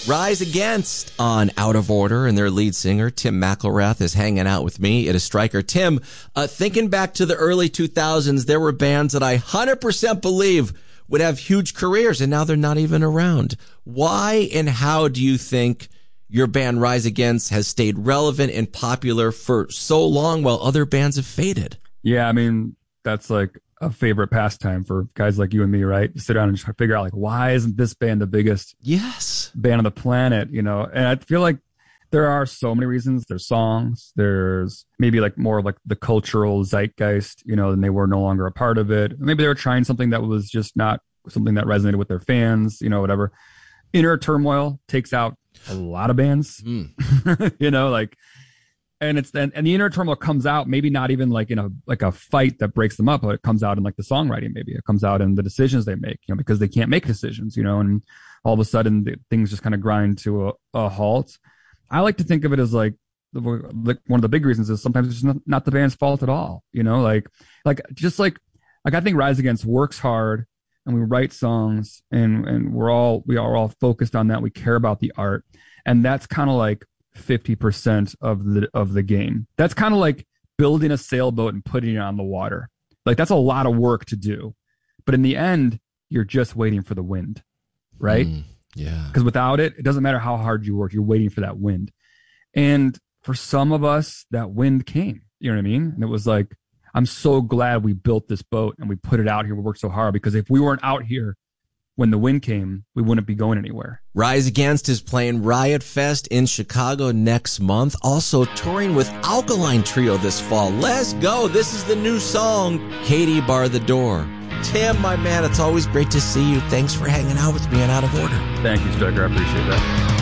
Rise Against on Out of Order, and their lead singer, Tim McElrath, is hanging out with me at a Striker. Tim, thinking back to the early 2000s, there were bands that I 100% believe would have huge careers, and now they're not even around. Why and how do you think your band Rise Against has stayed relevant and popular for so long while other bands have faded? Yeah, I mean, that's like a favorite pastime for guys like you and me, right? To sit down and just figure out, like, why isn't this band the biggest band on the planet, you know? And I feel like there are so many reasons. There's songs, there's maybe like more like the cultural zeitgeist, you know, and they were no longer a part of it. Maybe they were trying something that was just not something that resonated with their fans, you know, whatever. Inner turmoil takes out a lot of bands, you know, like, and the inner turmoil comes out maybe not even like in a fight that breaks them up, but it comes out in like the songwriting. Maybe it comes out in the decisions they make, you know, because they can't make decisions, you know, and all of a sudden things just kind of grind to a halt. I like to think of it as like one of the big reasons is sometimes it's just not the band's fault at all, you know, like I think Rise Against works hard and we write songs and we are all focused on that. We care about the art, and that's kind of like 50% of the game. That's kind of like building a sailboat and putting it on the water. Like, that's a lot of work to do, but in the end, you're just waiting for the wind, right? Yeah. Because without it, it doesn't matter how hard you work. You're waiting for that wind. And for some of us, that wind came. You know what I mean? And it was like, I'm so glad we built this boat and we put it out here. We worked so hard, because if we weren't out here when the wind came, we wouldn't be going anywhere. Rise Against is playing Riot Fest in Chicago next month. Also touring with Alkaline Trio this fall. Let's go. This is the new song, Katie Bar the Door. Tim, my man, it's always great to see you. Thanks for hanging out with me on Out of Order. Thank you, Striker. I appreciate that.